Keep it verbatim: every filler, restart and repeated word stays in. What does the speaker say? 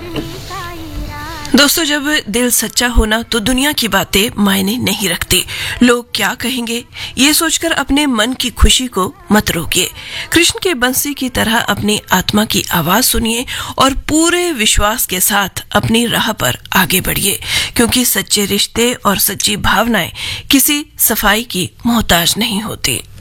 दोस्तों, जब दिल सच्चा हो ना तो दुनिया की बातें मायने नहीं रखती। लोग क्या कहेंगे ये सोचकर अपने मन की खुशी को मत रोकिए। कृष्ण के बंसी की तरह अपनी आत्मा की आवाज सुनिए और पूरे विश्वास के साथ अपनी राह पर आगे बढ़िए, क्योंकि सच्चे रिश्ते और सच्ची भावनाएं किसी सफाई की मोहताज नहीं होती।